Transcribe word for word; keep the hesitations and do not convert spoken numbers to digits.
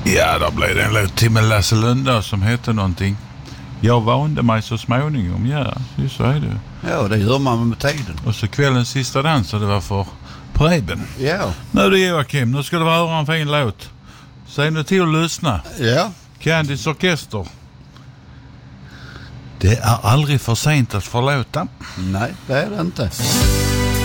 Ja, då blev det en låt till med Lasse Lunda som heter någonting. Jag vande mig så småningom, ja, så är det. Ja, det gör man med tiden. Och så kvällens sista dans, och det var för Preben. Ja. Nu är det Joakim, nu ska du höra en fin låt. Säg nu till att lyssna. Ja. Candys Orkester. Det är aldrig för sent att förlåta. Nej, det är det inte.